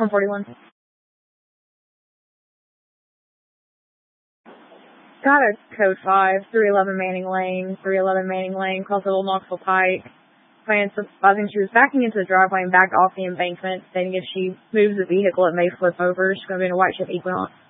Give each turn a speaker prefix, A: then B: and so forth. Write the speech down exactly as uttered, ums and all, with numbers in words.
A: one forty-one. Got a code five, three eleven Manning Lane, three eleven Manning Lane, across the Old Knoxville Pike. Client advising she was backing into the driveway and backed off the embankment, stating if she moves the vehicle, it may flip over. She's going to be in a white Chevy Equinox.